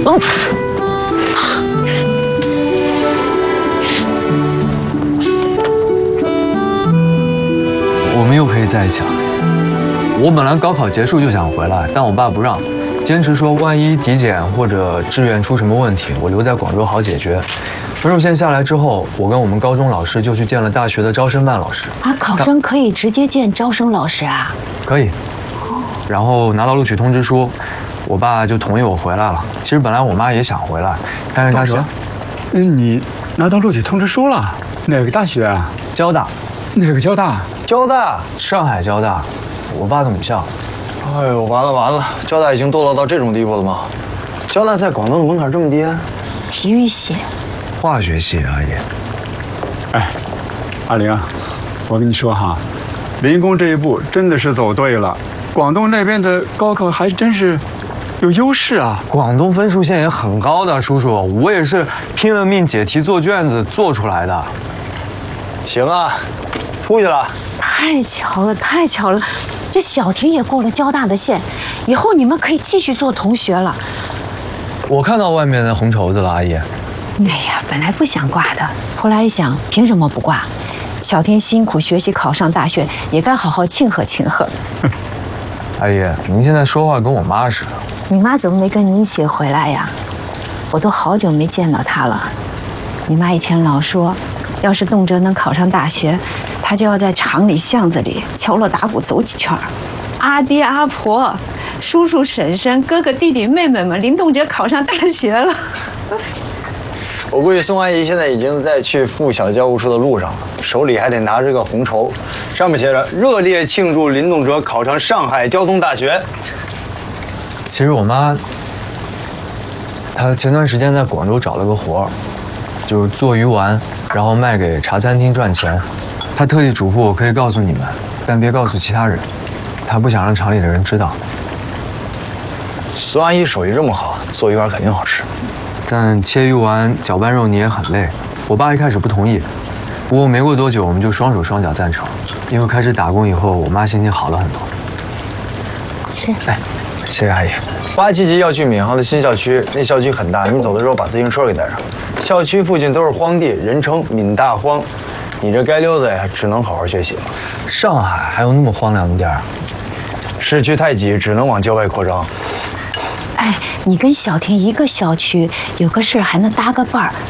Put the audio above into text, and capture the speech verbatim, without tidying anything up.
哦我们又可以在一起了。我本来高考结束就想回来，但我爸不让，坚持说万一体检或者志愿出什么问题，我留在广州好解决。分数线下来之后，我跟我们高中老师就去见了大学的招生办老师。 啊，考生可以直接见招生老师啊？ 可以。然后拿到录取通知书，我爸就同意我回来了。其实本来我妈也想回来，但是她说：“ 嗯，你拿到录取通知书了？哪个大学啊？ 交大。 哪个交大？ 交大， 上海交大，我爸的母校。 哎呦，完了完了，交大已经堕落到这种地步了吗？交大在广东的门槛这么低？ 体育系。 化学系，阿姨。 哎，阿玲，我跟你说哈，林工这一步真的是走对了。广东那边的高考还真是有优势啊。 广东分数线也很高的，叔叔，我也是拼了命解题做卷子做出来的。 行啊，出去了。 太巧了，太巧了，这小婷也过了交大的线，以后你们可以继续做同学了。 我看到外面的红绸子了，阿姨。 哎呀，本来不想挂的，后来一想，凭什么不挂？小天辛苦学习考上大学，也该好好庆贺庆贺。 阿姨，您现在说话跟我妈似的。 你妈怎么没跟你一起回来呀？我都好久没见到她了。你妈以前老说，要是动辄能考上大学，她就要在厂里巷子里敲锣打鼓走几圈儿。阿爹阿婆、叔叔婶婶、哥哥弟弟妹妹们，林动辄考上大学了。 我估计宋阿姨现在已经在去附小教务处的路上了，手里还得拿着个红绸，上面写着“热烈庆祝林动辄考上上海交通大学”。 其实我妈，她前段时间在广州找了个活儿，就是做鱼丸，然后卖给茶餐厅赚钱。她特地嘱咐我可以告诉你们，但别告诉其他人。她不想让厂里的人知道。 宋阿姨手艺这么好，做鱼丸肯定好吃。 但切鱼丸、搅拌肉泥也很累。我爸一开始不同意，不过没过多久，我们就双手双脚赞成。因为开始打工以后，我妈心情好了很多。 是， 哎，谢谢阿姨。 八七级要去闵行的新校区，那校区很大，你走的时候把自行车给带上。校区附近都是荒地，人称闵大荒。你这街溜子呀，只能好好学习了。 上海还有那么荒凉的地儿？ 市区太挤，只能往郊外扩张。 哎，你跟小婷一个校区，有个事儿还能搭个伴儿，